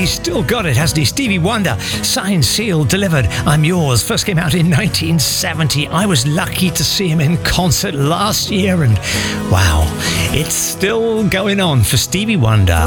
he's still got it, hasn't he? Stevie Wonder, signed, sealed, delivered. I'm Yours first came out in 1970. I was lucky to see him in concert last year, and wow, it's still going on for Stevie Wonder.